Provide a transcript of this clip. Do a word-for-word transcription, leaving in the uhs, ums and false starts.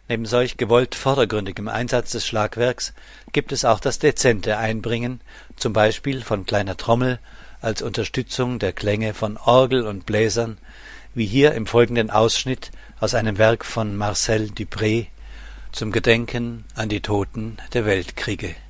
Neben solch gewollt vordergründigem Einsatz des Schlagwerks gibt es auch das dezente Einbringen, zum Beispiel von kleiner Trommel als Unterstützung der Klänge von Orgel und Bläsern, wie hier im folgenden Ausschnitt aus einem Werk von Marcel Dupré zum Gedenken an die Toten der Weltkriege